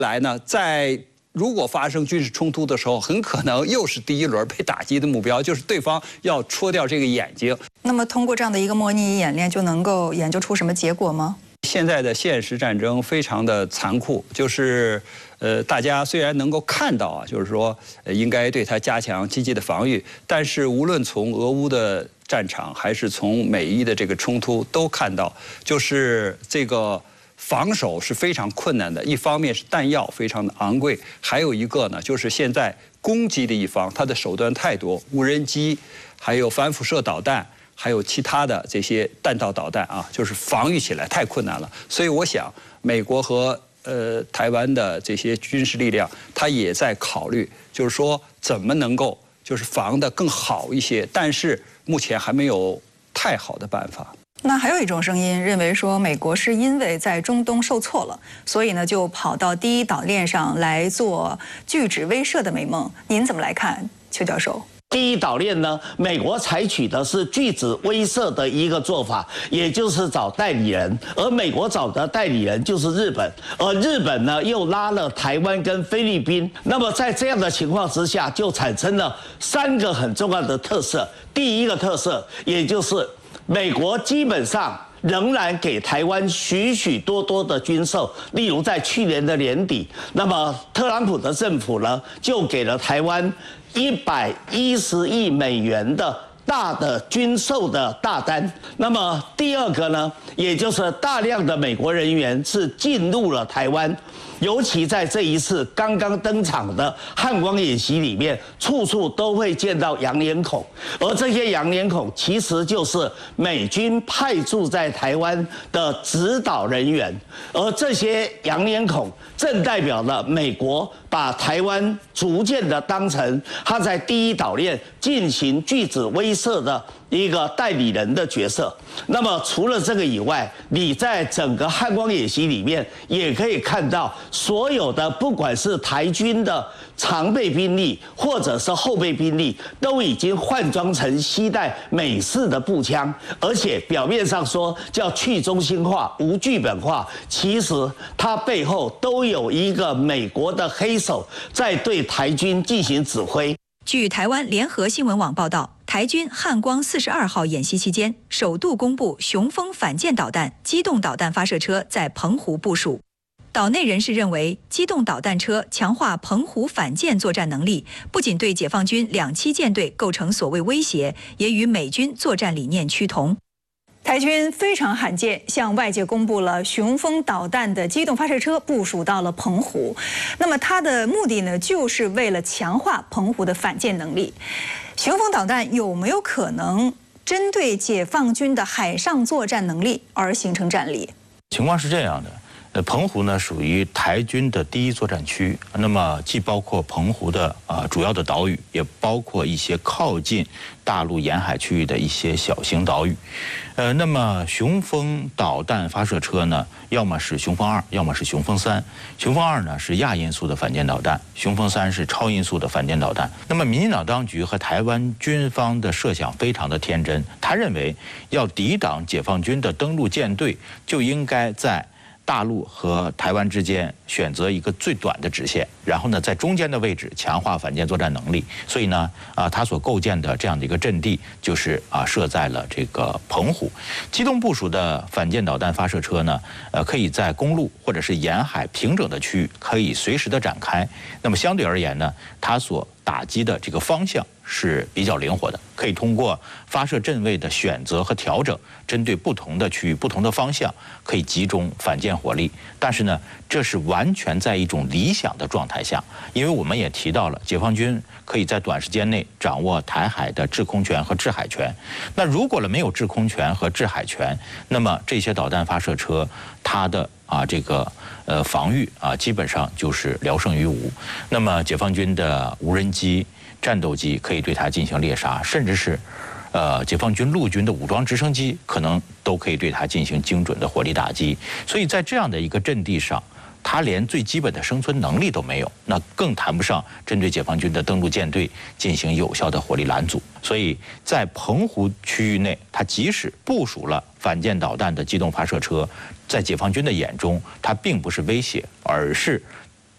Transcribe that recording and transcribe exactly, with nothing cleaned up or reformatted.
来呢，在如果发生军事冲突的时候，很可能又是第一轮被打击的目标，就是对方要戳掉这个眼睛。 那么，通过这样的一个模拟演练，就能够研究出什么结果吗？ 现在的现实战争非常的残酷，就是呃，大家虽然能够看到啊，就是说呃应该对它加强积极的防御，但是无论从俄乌的战场，还是从美伊的这个冲突，都看到就是这个。防守是非常困难的，一方面是弹药非常的昂贵，还有一个呢，就是现在攻击的一方，它的手段太多，无人机，还有反辐射导弹，还有其他的这些弹道导弹啊，就是防御起来太困难了。所以我想，美国和呃台湾的这些军事力量，它也在考虑，就是说怎么能够就是防得更好一些，但是目前还没有太好的办法。 那还有一种声音认为说，美国是因为在中东受挫了，所以呢就跑到第一岛链上来做拒止威慑的美梦。您怎么来看，邱教授？ 第一岛链呢，美国采取的是拒止威慑的一个做法，也就是找代理人，而美国找的代理人就是日本，而日本呢又拉了台湾跟菲律宾。那么在这样的情况之下，就产生了三个很重要的特色。第一个特色，也就是美国基本上仍然给台湾许许多多的军售，例如在去年的年底，那么特朗普的政府呢，就给了台湾一百一十亿美元的大的军售的大单。那么第二个呢，也就是大量的美国人员是进入了台湾。尤其在这一次刚刚登场的汉光演习里面，处处都会见到洋脸孔，而这些洋脸孔其实就是美军派驻在台湾的指导人员，而这些洋脸孔正代表了美国把台湾逐渐的当成他在第一岛链进行拒止威慑的一个代理人的角色。那么除了这个以外，你在整个汉光演习里面也可以看到，所有的不管是台军的常备兵力或者是后备兵力，都已经换装成携带美式的步枪，而且表面上说叫去中心化、无剧本化，其实它背后都有一个美国的黑手在对台军进行指挥。 据台湾联合新闻网报道，台军汉光四十二号演习期间，首度公布雄风反舰导弹机动导弹发射车在澎湖部署。岛内人士认为，机动导弹车强化澎湖反舰作战能力，不仅对解放军两栖舰队构成所谓威胁，也与美军作战理念趋同。 台军非常罕见向外界公布了雄风导弹的机动发射车部署到了澎湖，那么它的目的呢，就是为了强化澎湖的反舰能力。雄风导弹有没有可能针对解放军的海上作战能力而形成战力？ 情况是这样的。呃，澎湖呢属于台军的第一作战区，那么既包括澎湖的啊、呃、主要的岛屿，也包括一些靠近大陆沿海区域的一些小型岛屿。呃，那么雄风导弹发射车呢，要么是雄风二，要么是雄风三。雄风二呢是亚音速的反舰导弹，雄风三是超音速的反舰导弹。那么民进党当局和台湾军方的设想非常的天真，他认为要抵挡解放军的登陆舰队，就应该在大陆和台湾之间选择一个最短的直线，然后呢，在中间的位置强化反舰作战能力。所以呢，啊，他所构建的这样的一个阵地，就是啊设在了这个澎湖。机动部署的反舰导弹发射车呢，呃，可以在公路或者是沿海平整的区域可以随时的展开。那么相对而言呢，它所打击的这个方向是比较灵活的，可以通过发射阵位的选择和调整，针对不同的区域、不同的方向，可以集中反舰火力。但是呢，这是完全在一种理想的状态下，因为我们也提到了，解放军可以在短时间内掌握台海的制空权和制海权。那如果了没有制空权和制海权，那么这些导弹发射车，它的啊这个呃防御啊基本上就是聊胜于无。那么解放军的无人机、战斗机可以对它进行猎杀，甚至是呃解放军陆军的武装直升机可能都可以对它进行精准的火力打击。所以在这样的一个阵地上，它连最基本的生存能力都没有，那更谈不上针对解放军的登陆舰队进行有效的火力拦阻。所以在澎湖区域内，它即使部署了反舰导弹的机动发射车，在解放军的眼中，它并不是威胁，而是